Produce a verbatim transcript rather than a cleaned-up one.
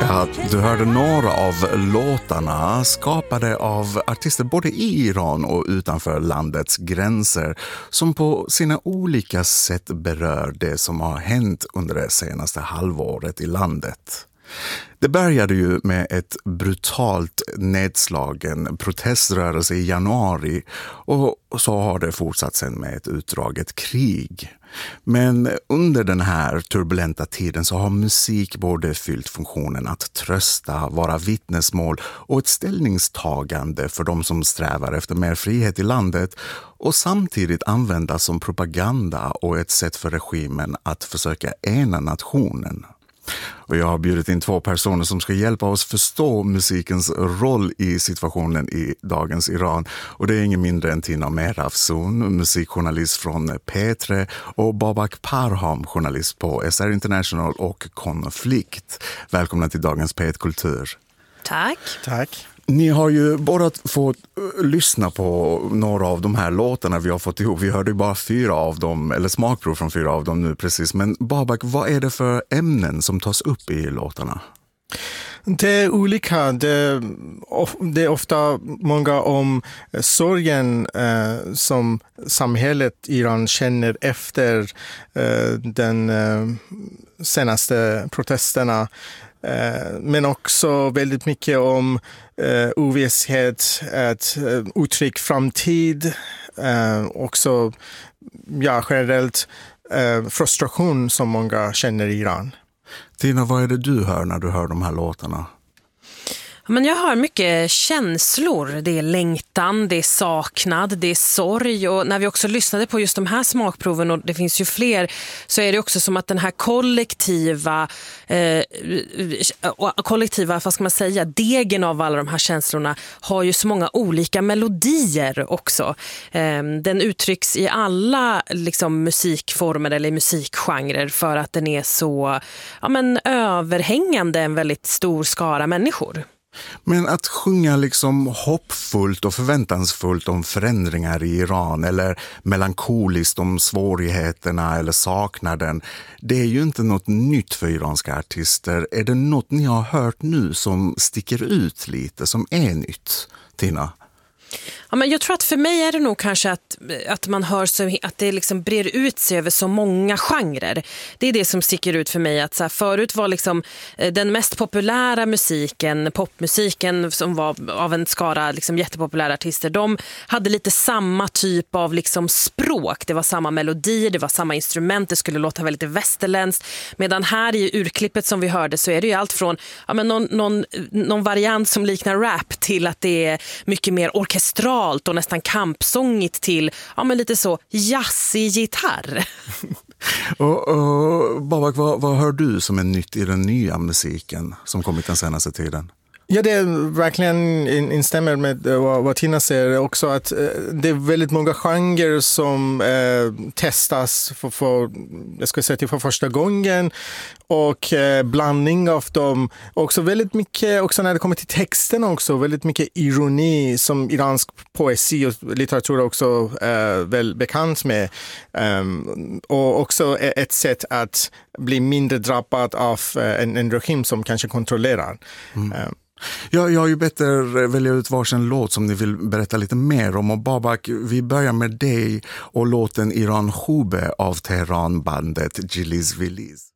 Ja, du hörde några av låtarna skapade av artister både i Iran och utanför landets gränser som på sina olika sätt berör det som har hänt under det senaste halvåret i landet. Det började ju med ett brutalt nedslagen proteströrelse i januari och så har det fortsatt sen med ett utdraget krig. Men under den här turbulenta tiden så har musik både fyllt funktionen att trösta, vara vittnesmål och ett ställningstagande för de som strävar efter mer frihet i landet och samtidigt användas som propaganda och ett sätt för regimen att försöka ena nationen. Och jag har bjudit in två personer som ska hjälpa oss förstå musikens roll i situationen i dagens Iran. Och det är ingen mindre än Tina Mehrafzoon, musikjournalist från P tre och Babak Parham, journalist på S R International och Konflikt. Välkomna till dagens P ett Kultur. Tack. Tack. Ni har ju båda fått lyssna på några av de här låtarna vi har fått ihop. Vi hörde ju bara fyra av dem, eller smakprov från fyra av dem nu precis. Men Babak, vad är det för ämnen som tas upp i låtarna? Det är olika. Det, det är ofta många om sorgen eh, som samhället i Iran känner efter eh, den eh, senaste protesterna. Men också väldigt mycket om eh, ovisshet, ett eh, uttryck framtid, eh, också ja, generellt eh, frustration som många känner i Iran. Tina, vad är det du hör när du hör de här låtarna? Men jag hör mycket känslor. Det är längtan, det är saknad, det är sorg. Och när vi också lyssnade på just de här smakproven, och det finns ju fler, så är det också som att den här kollektiva eh, kollektiva, vad ska man säga, degen av alla de här känslorna har ju så många olika melodier också. Eh, den uttrycks i alla liksom, musikformer eller musikgenrer för att den är så ja, men, överhängande en väldigt stor skara människor. Men att sjunga liksom hoppfullt och förväntansfullt om förändringar i Iran eller melankoliskt om svårigheterna eller saknaden, det är ju inte något nytt för iranska artister. Är det något ni har hört nu som sticker ut lite, som är nytt, Tina? Ja, men jag tror att för mig är det nog kanske att, att man hör så, att det liksom brer ut sig över så många genrer. Det är det som sticker ut för mig. Att så här, förut var liksom, den mest populära musiken, popmusiken som var av en skara liksom, jättepopulära artister, de hade lite samma typ av liksom, språk. Det var samma melodier, det var samma instrument, det skulle låta väldigt västerländskt. Medan här i urklippet som vi hörde så är det ju allt från ja, men någon, någon, någon variant som liknar rap till att det är mycket mer orkestralt och nästan kampsångigt till ja, men lite så jazzig gitarr. och, och, Babak, vad, vad hör du som är nytt i den nya musiken som kommit den senaste tiden? Ja, det är verkligen instämmer med vad, vad Tina säger också, att eh, det är väldigt många genrer som eh, testas för, för, jag ska säga till för första gången och eh, blandning av dem. Också väldigt mycket, också när det kommer till texten också, väldigt mycket ironi som iransk poesi och litteratur också eh, väl bekant med. Um, och också ett sätt att bli mindre drabbad av eh, en, en regim som kanske kontrollerar. Mm. Um, Ja, jag har ju bättre välja ut varsin låt som ni vill berätta lite mer om. Och Babak, vi börjar med dig och låten Iran Khube av Teheran-bandet Jiliz Viliz.